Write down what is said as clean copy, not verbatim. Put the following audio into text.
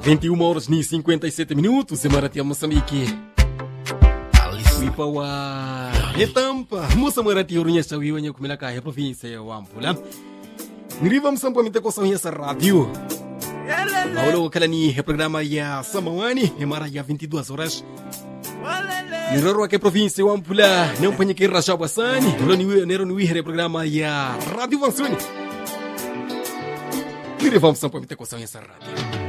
21 horas e 57 minutos, Maratia Moçambique. Wipawa Retampa, Moçambique, Urunya Chawiwanya Kumilaka, a província de Wampula. Niriva Msampa Mitekosa essa rádio. Paulo Kalani, o programa ya Samawani, Emara ya 22 horas. Niroro que província de Wampula, não panha que Rajabasani, Nero Nuir, o programa ya Rádio Vansuni. Niriva Msampa Mitekosa essa rádio.